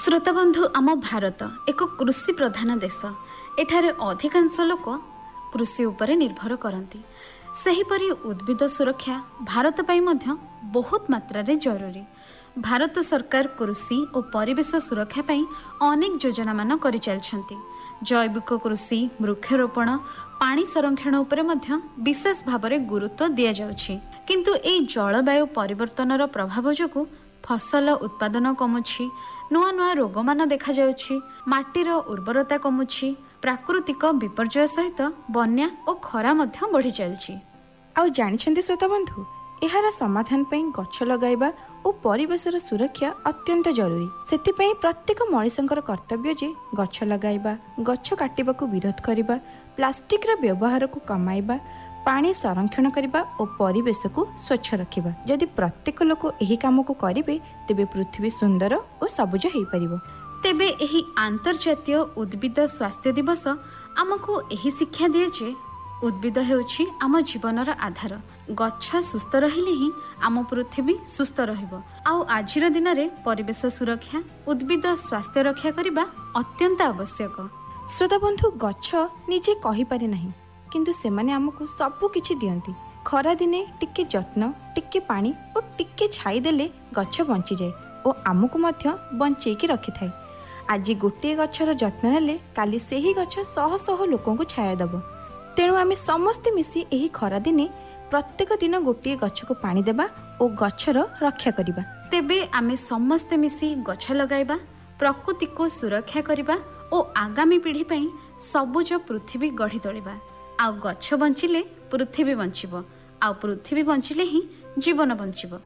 श्रोताबंधु आम भारत एक कृषि प्रधान देश। एठारे अधिकांश लोक कृषि उपरे निर्भर करती। सेहीपरि उद्भिद सुरक्षा भारत पई मध्य बहुत मात्रा रे जरूरी। भारत सरकार कृषि और परिवेश सुरक्षा पई अनेक योजना मान करि चलछंती। जैविक कृषि, वृक्षरोपण, पानी संरक्षण उपरे मध्य विशेष भाव में गुरुत्व दिया जाउछि। किंतु एई जलवायु परिवर्तनर प्रभाव जोगु फसल उत्पादन कमुछि, नुआ नुआ रोग मान देखा जाउछि, माटीर उर्वरता कमुछि, प्राकृतिक विपर्यय सहित बन्या और खरा मध्य बढ़ी चलछि। आउ जानिछन्ति श्रोता बंधु, एहार समाधान पई गछ लगाइबा और परिवेशर सुरक्षा अत्यंत जरूरी। सेतिपई प्रत्येक मनिषंकर कर्तव्य जे गछ लगाइबा, गछ काटिबाकू विरोध करिबा, प्लास्टिक र व्यवहार को कमाइबा, पानी संरक्षण करबा और परिवेश को स्वच्छ रखिबा। यदि प्रत्येक लोक एही काम को करिवे तेबे पृथ्वी सुंदर और सबुज हेई परिबो। तेबे एही अंतर्जातीय उद्भिद स्वास्थ्य दिवस आमको एही शिक्षा दिए जे उद्भिद हेउछि आम जीवनर आधार। गछ सुस्थ रहिले ही आम पृथ्वी सुस्थ रहिबो। आउ आजिर दिन रे परिवेश सुरक्षा, उद्भिद स्वास्थ्य रक्षा करबा अत्यंत आवश्यक। श्रोता बंधु, गछ निजे कहि पारे नाही, किंतु सेमाने हमकु सबु किछि दियंती। खरा दिने टिके जत्न, टिके पानी और टिके छाई देले गछ बंची जाए और आमकु मध्य बंचेई की रखि थाए। आज गोटे गछर जत्न नेले काली सेही गछ शह शह लोकन को छाया दबो। तेणु आमे समस्ते मिसी एही खरा दिने प्रत्येक दिन गोटे गछ को पानी देबा और गछर रक्षा करिबा। तेबे आमे समस्ते मिसी गछ लगाइबा, प्रकृति को सुरक्षा करिबा और आगामी पीढ़ी पई सबुज पृथ्वी गढ़ी तोलिबा। आउ गछ बंचिले पृथ्वी बंचिबो, आउ पृथ्वी बंचिले ही जीवन बंचिबो।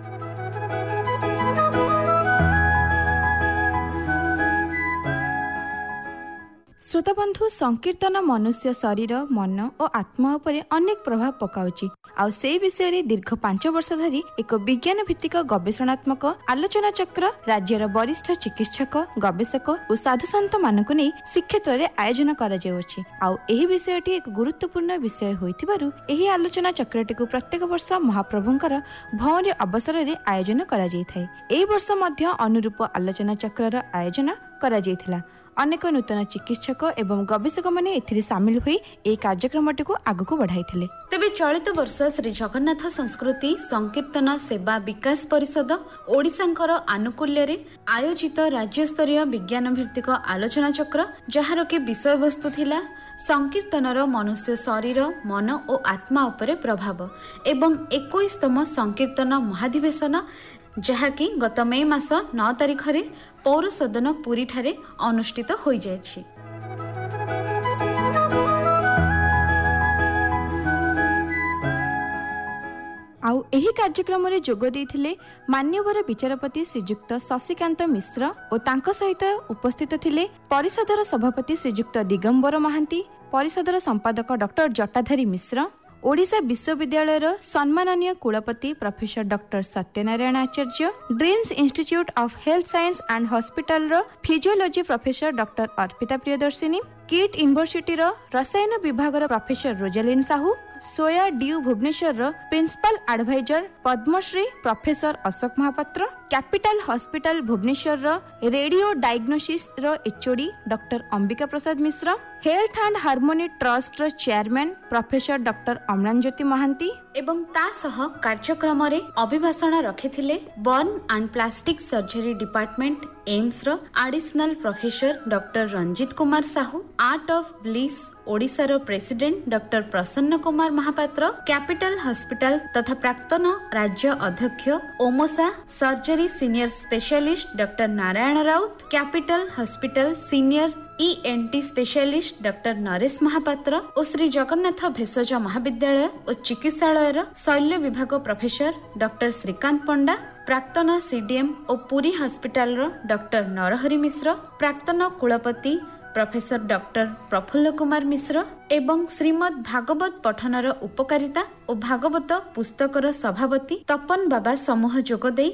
श्रोता बंधु, संकीर्तन मनुष्य शरीर, मन और आत्मा उपरे अनेक प्रभाव पकाउची। आउ से विषय रे दीर्घ 5 वर्ष धरी एक विज्ञान भित्तिक गवेषणात्मक आलोचना चक्र राज्यर वरिष्ठ चिकित्सक, गवेषक और साधु संत मानकु नै श्रीक्षेत्र रे आयोजन करा जाउछि। आउ एही विषयटी एक गुरुत्वपूर्ण विषय होइतिबारु एही आलोचना चक्रटिकु प्रत्येक वर्ष महाप्रभुंकर भौरी अवसर रे आयोजन करा जाइथाय। एही वर्ष मध्य अनुरूप आलोचना चक्रर आयोजन करा जाइथिला। अनेक नूतन चिकित्सक एवं गवेषक माने एथिरे सामिल होई ए कार्यक्रमटी को आगको बढ़ाइथिले। तबे चलित वर्ष श्री जगन्नाथ संस्कृति संकीर्तन सेवा विकास परिषद ओडिशांकर आनुकूल्य रे आयोजित राज्य स्तरीय विज्ञान भित्तिक आलोचना चक्र, जहार के विषय वस्तु थिला संकीर्तनर मनुष्य शरीर, मन और आत्मा उपरे प्रभाव एवं 21तम संकीर्तन महाधिवेशन, जहाँकि गत मे मास 9 तारिख रे पौर सदन पुरी ठारे अनुष्ठित होई जायछि। आउ एही कार्यक्रम रे जोग देइथिले मान्यवर विचारपति श्रीयुक्त शशिकांत मिश्र और तांको सहित उपस्थित थिले परिषदर सभापति श्रीयुक्त दिगंबर महांती, परिषदर संपादक डॉक्टर जटाधारी मिश्र, ओडिशा विश्वविद्यालय सम्माननीय कुलपति professor doctor Satyanarayan Acharya, dreams institute of health science and hospital physiology professor doctor Arpita Priyadarshini, kit university रसायन विभाग professor Rosalind Sahu, soya DU Bhubaneswar principal adviser Padmashri professor Ashok Mahapatra, capital hospital Bhubaneswar radio diagnosis HOD doctor Ambika Prasad Mishra, health and harmony trust chairman professor doctor Amran ज्योति महांती एवं ता सह कार्यक्रम रे अभिभाषण रखिथिले burn and plastic surgery department AIIMS row additional professor doctor Ranjit Kumar Sahu, art of bliss Odisha row president doctor प्रसन्न Kumar Mahapatra, capital hospital तथा प्राक्तन राज्य अध्यक्ष ओमोसा surgery senior specialist doctor Narayan Raut, capital hospital senior ENT specialist doctor Naresh Mahapatra और श्री जगन्नाथ भेषज महाविद्यालय और चिकित्सालय शल्य विभाग प्रोफेसर डॉक्टर श्रीकांत पंडा, प्राक्तन CDM और पुरी हॉस्पिटल डॉक्टर नरहरि मिश्र, प्राक्तन कुलपति प्रोफेसर डॉक्टर प्रफुल्ल कुमार मिश्र एवं श्रीमद भागवत पठनर उपकारिता और भागवत पुस्तकर सभापति तपन बाबा समूह जोगदे